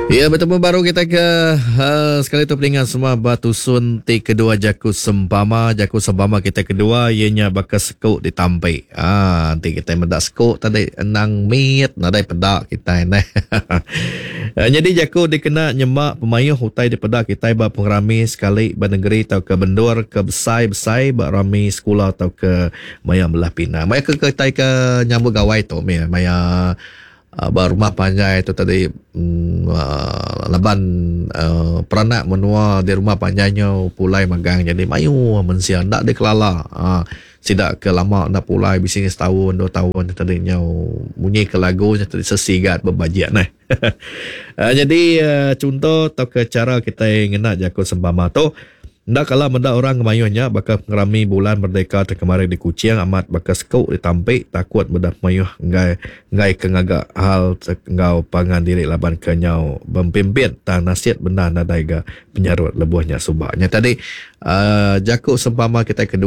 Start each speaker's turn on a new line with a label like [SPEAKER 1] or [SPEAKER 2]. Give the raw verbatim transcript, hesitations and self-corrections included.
[SPEAKER 1] Ya, bertemu baru kita ke uh, sekali tu peningan semua batu sun ti kedua jaku sempama jaku sempama kita kedua ianya bakal sekuk ditampai. Ah, nanti kita mendak sekuk tadi enang mit nadai pedak kita ni. uh, jadi jaku dikena nyemak pemayuh hutai di pedak kita ba pengrami sekali ba negeri atau ke bendur ke besai-besai ba rami sekolah atau ke maya belah pina. Maya ke kita ke nyambut gawai tu maya maya Uh, rumah panjai itu tadi um, uh, laban uh, peranak menua di rumah panjainya pulai magang jadi mayu mensia ndak dikelala uh, sidak ke lama ndak pulai bisnis tahun dua tahun tadinya bunyi ke lagu tadi sesigat berbajian nah. uh, jadi uh, contoh atau ke cara kita ngena jakut sembama tu ndak kala mendak orang kemayuhnya bakal ngerami bulan merdeka terkemarin di Kuching amat bakal sekuk ditampik takut mendak mayuh ngai ngai kengaga hal ngau pangan diri laban kenyau mempimpin tang nasihat benar nadai ga penyarut lebuhnya subaknya tadi uh, jakuk sempama kita kedua